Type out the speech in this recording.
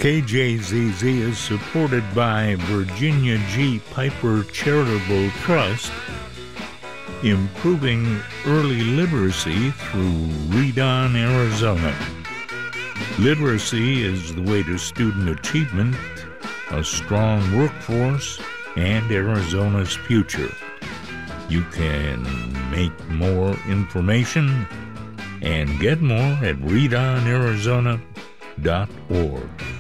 KJZZ is supported by Virginia G. Piper Charitable Trust, improving early literacy through Read On Arizona. Literacy is the way to student achievement, a strong workforce, and Arizona's future. You can make more information and get more at readonarizona.org.